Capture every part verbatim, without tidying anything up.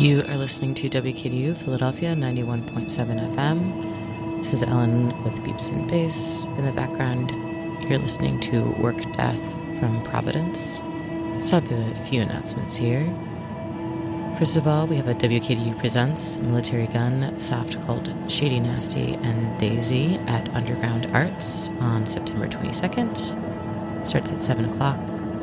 You are listening to W K D U Philadelphia ninety-one point seven F M. This is Ellen with Beeps and Bass. In the background, you're listening to Work Death from Providence. Just have a few announcements here. First of all, we have a W K D U Presents Military Gun soft called Shady Nasty and Daisy at Underground Arts on September twenty-second. Starts at seven o'clock.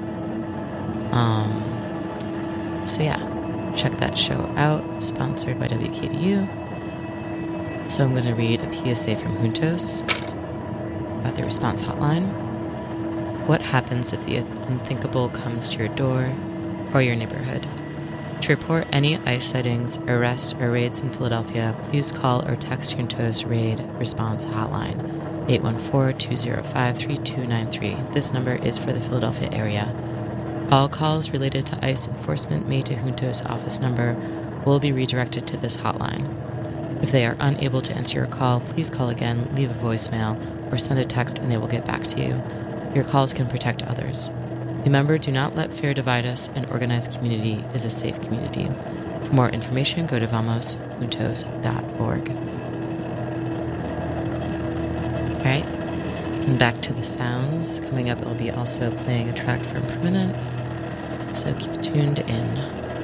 Um, so yeah, check that show out, sponsored by W K D U. So I'm going to read a P S A from Juntos about the response hotline. What happens if the unthinkable comes to your door or your neighborhood? To report any ICE sightings, arrests, or raids in Philadelphia, please call or text Juntos Raid Response Hotline, eight one four, two zero five, three two nine three. This number is for the Philadelphia area. All calls related to ICE enforcement made to Juntos office number will be redirected to this hotline. If they are unable to answer your call, please call again, leave a voicemail, or send a text and they will get back to you. Your calls can protect others. Remember, do not let fear divide us. An organized community is a safe community. For more information, go to vamos juntos dot org. All right, and back to the sounds. Coming up, I'll be also playing a track from Permanent, so keep tuned in.